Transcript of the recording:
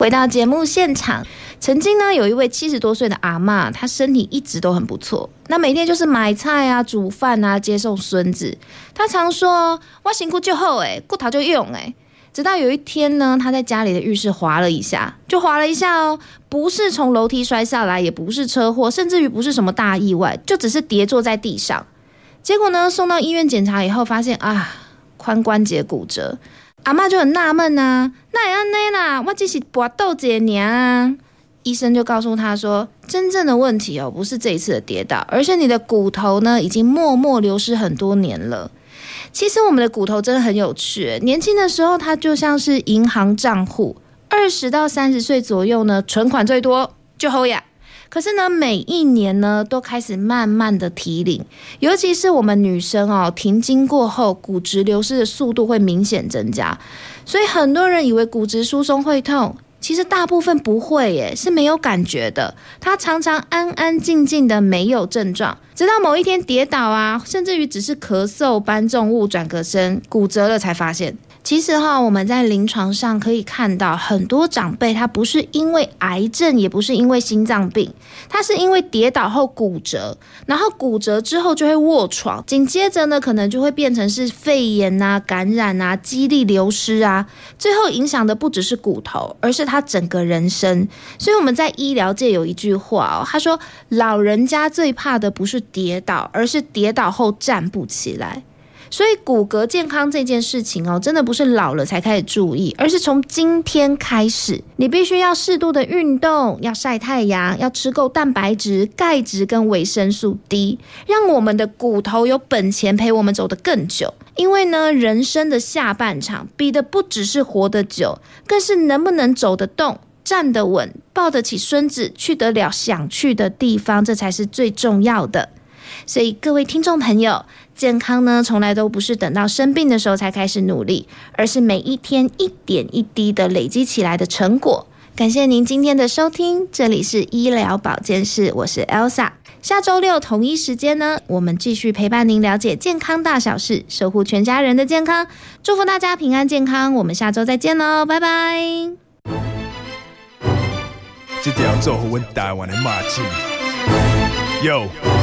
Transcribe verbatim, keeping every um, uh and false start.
回到节目现场，曾经呢有一位七十多岁的阿嬷，她身体一直都很不错，那每天就是买菜啊、煮饭啊、接送孙子。她常说：“我身体就好哎，骨头就用哎。”直到有一天呢，她在家里的浴室滑了一下，就滑了一下哦，不是从楼梯摔下来，也不是车祸，甚至于不是什么大意外，就只是跌坐在地上。结果呢，送到医院检查以后，发现啊，髋关节骨折。阿嬷就很纳闷啊，那也安内啦，我只是拔豆子而啊。医生就告诉他说，真正的问题哦，不是这一次的跌倒，而是你的骨头呢，已经默默流失很多年了。其实我们的骨头真的很有趣，年轻的时候它就像是银行账户，二十到三十岁左右呢，存款最多就好呀。可是呢，每一年呢都开始慢慢的提领，尤其是我们女生哦，停经过后，骨质流失的速度会明显增加，所以很多人以为骨质疏松会痛，其实大部分不会耶，是没有感觉的。他常常安安静静的没有症状，直到某一天跌倒啊，甚至于只是咳嗽、搬重物、转个身，骨折了才发现。其实哈，我们在临床上可以看到很多长辈，他不是因为癌症，也不是因为心脏病，他是因为跌倒后骨折，然后骨折之后就会卧床，紧接着呢，可能就会变成是肺炎啊、感染啊、肌力流失啊，最后影响的不只是骨头，而是他整个人生。所以我们在医疗界有一句话哦，他说老人家最怕的不是跌倒，而是跌倒后站不起来。所以骨骼健康这件事情哦，真的不是老了才开始注意，而是从今天开始，你必须要适度的运动，要晒太阳，要吃够蛋白质、钙质跟维生素 D， 让我们的骨头有本钱陪我们走得更久。因为呢，人生的下半场比的不只是活得久，更是能不能走得动、站得稳、抱得起孙子，去得了想去的地方，这才是最重要的。所以各位听众朋友，健康呢，从来都不是等到生病的时候才开始努力，而是每一天一点一滴的累积起来的成果。感谢您今天的收听，这里是医疗保健室，我是 Elsa。下周六同一时间呢，我们继续陪伴您了解健康大小事，守护全家人的健康。祝福大家平安健康，我们下周再见喽，拜拜。 这条做好阮台湾的肉糋。Yo